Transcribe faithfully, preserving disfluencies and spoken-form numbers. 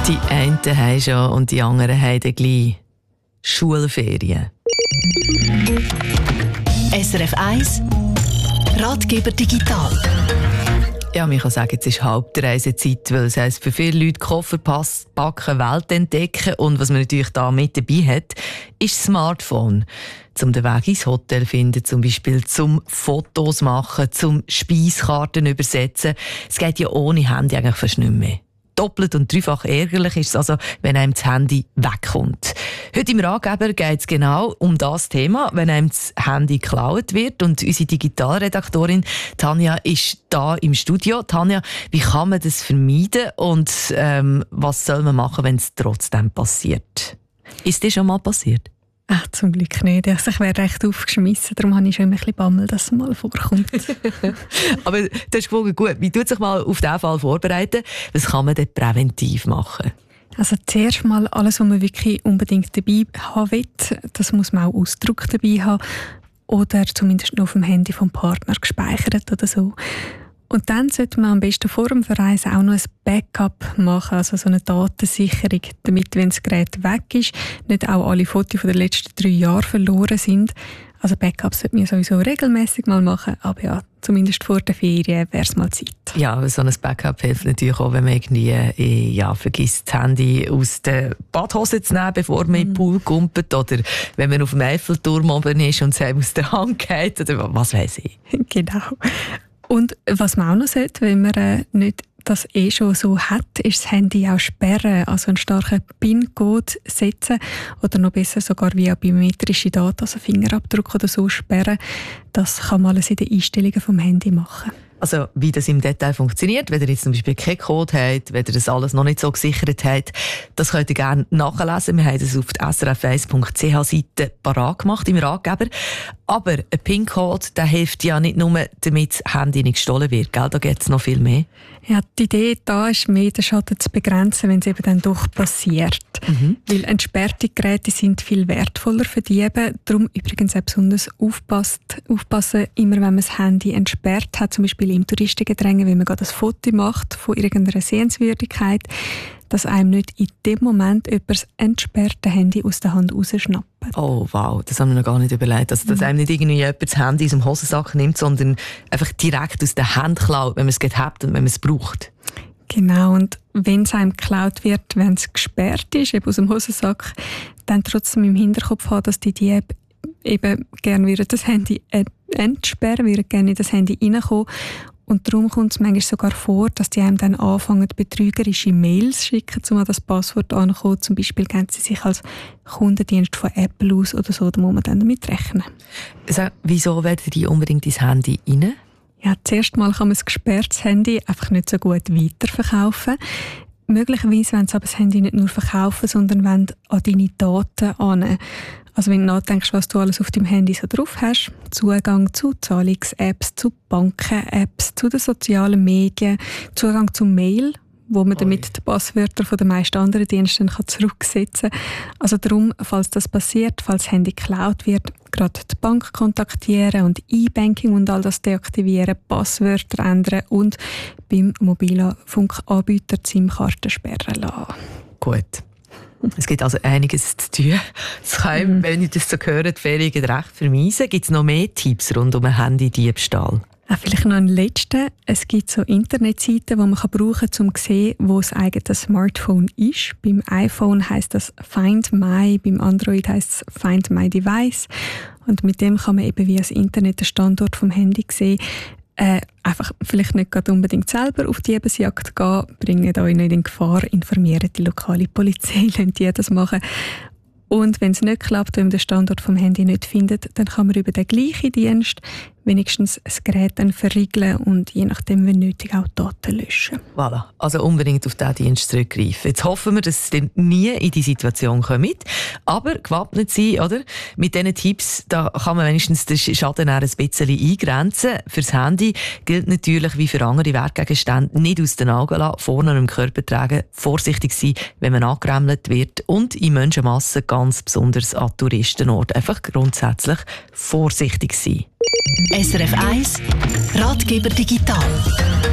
Die einen haben schon und die anderen haben dann gleich Schulferien. S R F eins Ratgeber digital. Ja, man kann sagen, jetzt ist Hauptreisezeit, weil es heisst, für viele Leute Koffer packen, Welt entdecken und was man natürlich da mit dabei hat, ist das Smartphone. Zum den Weg ins Hotel finden, zum Beispiel zum Fotos machen, zum Speiskarten übersetzen. Es geht ja ohne Handy eigentlich fast nicht mehr. Doppelt und dreifach ärgerlich ist es also, wenn einem das Handy wegkommt. Heute im Ratgeber geht es genau um das Thema, wenn einem das Handy geklaut wird. Und unsere Digitalredaktorin Tanja ist da im Studio. Tanja, wie kann man das vermeiden und ähm, was soll man machen, wenn es trotzdem passiert? Ist das schon mal passiert? Ach, zum Glück nicht. Also ich wäre recht aufgeschmissen, darum habe ich schon ein bisschen Bammel, dass es mal vorkommt. Aber du hast gefragt, gut, wie tut sich mal auf diesen Fall vorbereiten? Was kann man denn präventiv machen? Also zuerst mal alles, was man wirklich unbedingt dabei haben will, das muss man auch Ausdruck dabei haben oder zumindest noch auf dem Handy vom Partner gespeichert oder so. Und dann sollte man am besten vor dem Verreisen auch noch ein Backup machen, also so eine Datensicherung, damit, wenn das Gerät weg ist, nicht auch alle Fotos von den letzten drei Jahren verloren sind. Also Backups sollte man sowieso regelmäßig mal machen, aber ja, zumindest vor der Ferien wäre es mal Zeit. Ja, so ein Backup hilft natürlich auch, wenn man irgendwie äh, ja, vergisst, das Handy aus der Badhose zu nehmen, bevor man mhm. in den Pool kumpelt, oder wenn man auf dem Eiffelturm oben ist und es einem aus der Hand geht, oder was weiss ich. Genau. Und was man auch noch sollte, wenn man äh, nicht das eh schon so hat, ist das Handy auch sperren, also einen starken PIN-Code setzen oder noch besser sogar via biometrische Daten, also Fingerabdruck oder so sperren. Das kann man alles in den Einstellungen vom Handy machen. Also wie das im Detail funktioniert, wenn ihr jetzt zum Beispiel keinen Code habt, wenn ihr das alles noch nicht so gesichert habt, das könnt ihr gerne nachlesen. Wir haben das auf der S R F eins Punkt C H Seite parat gemacht im Ratgeber. Aber ein PIN-Code, der hilft ja nicht nur, damit das Handy nicht gestohlen wird, gell? Da gibt es noch viel mehr. Ja, die Idee da ist mehr, den Schaden zu begrenzen, wenn es eben dann doch passiert. Mhm. Weil entsperrte Geräte sind viel wertvoller für Diebe. Darum übrigens auch besonders aufpasst, aufpassen, immer wenn man das Handy entsperrt hat, zum Beispiel im Touristengedränge, wenn man gerade ein Foto macht von irgendeiner Sehenswürdigkeit, dass einem nicht in dem Moment jemand das entsperrte Handy aus der Hand rausschnappt. Oh wow, das haben wir noch gar nicht überlegt. Also, dass mhm. einem nicht irgendwie jemand das Handy aus dem Hosensack nimmt, sondern einfach direkt aus der Hand klaut, wenn man es gerade hat und wenn man es braucht. Genau, und wenn es einem geklaut wird, wenn es gesperrt ist, eben aus dem Hosensack, dann trotzdem im Hinterkopf haben, dass die Diebe eben gerne das Handy entsperren, würden gerne in das Handy reinkommen. Und darum kommt es manchmal sogar vor, dass die einem dann anfangen, betrügerische Mails schicken, um an das Passwort anzukommen. Zum Beispiel geben sie sich als Kundendienst von Apple aus oder so, da muss man dann damit rechnen. Also, wieso werden die unbedingt ins Handy rein? Ja, zuerst mal kann man das gesperrtes Handy einfach nicht so gut weiterverkaufen. Möglicherweise wollen sie aber das Handy nicht nur verkaufen, sondern wollen an deine Daten an. Also wenn du nachdenkst, was du alles auf deinem Handy so drauf hast, Zugang zu Zahlungs-Apps, zu Banken-Apps, zu den sozialen Medien, Zugang zu Mail, wo man damit die Passwörter von den meisten anderen Diensten kann zurücksetzen kann. Also darum, falls das passiert, falls das Handy geklaut wird, gerade die Bank kontaktieren und E-Banking und all das deaktivieren, Passwörter ändern und beim Mobilfunkanbieter die SIM-Karte sperren lassen. Gut. Es gibt also einiges zu tun. Das kann, mhm. wenn ich das so höre, die Ferien recht vermeisen. Gibt es noch mehr Tipps rund um einen Handy-Diebstahl? Ja, vielleicht noch ein letzter. Es gibt so Internetseiten, die man brauchen kann, um zu sehen, wo das eigene Smartphone ist. Beim iPhone heisst das Find My, beim Android heisst es Find My Device. Und mit dem kann man eben via das Internet den Standort vom Handy sehen. Äh, einfach vielleicht nicht gerade unbedingt selber auf die Diebesjagd gehen, bringen euch nicht in Gefahr, informieren die lokale Polizei, lassen die das machen. Und wenn es nicht klappt, wenn man den Standort vom Handy nicht findet, dann kann man über den gleichen Dienst wenigstens das Gerät dann verriegeln und je nachdem, wenn nötig, auch Daten löschen. Voilà, also unbedingt auf diesen Dienst zurückgreifen. Jetzt hoffen wir, dass es nie in die Situation kommt. Aber gewappnet sein, oder? Mit diesen Tipps da kann man wenigstens den Schaden ein bisschen eingrenzen. Fürs Handy gilt natürlich wie für andere Wertgegenstände nicht aus den Augen lassen, vorne im Körper tragen, vorsichtig sein, wenn man angeremmelt wird und in Menschenmassen ganz besonders an Touristenorten einfach grundsätzlich vorsichtig sein. S R F eins Ratgeber digital.